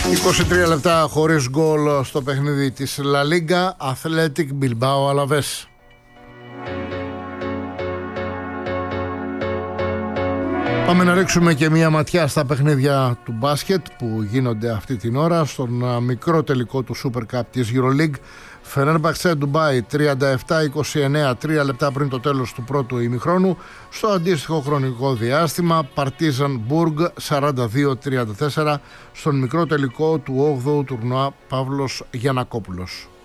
23 λεπτά χωρίς γκολ στο παιχνίδι της La Liga, Athletic Bilbao Alaves. Πάμε να ρίξουμε και μια ματιά στα παιχνίδια του μπάσκετ που γίνονται αυτή την ώρα στον μικρό τελικό του Super Cup της EuroLeague. Fenerbahçe Dubai 37-29, 3 λεπτά πριν το τέλος του πρώτου ημιχρόνου. Στο αντίστοιχο χρονικό διάστημα Partizan Burg 42-34 στον μικρό τελικό του 8ου τουρνουά Παύλος Γιαννακόπουλος.